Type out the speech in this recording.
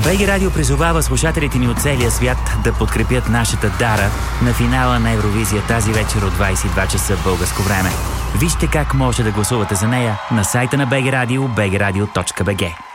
БГ Радио призовава слушателите ни от целия свят да подкрепят нашата Дара на финала на Евровизия тази вечер от 22 часа българско време. Вижте как може да гласувате за нея на сайта на БГ Радио, bgradio.bg.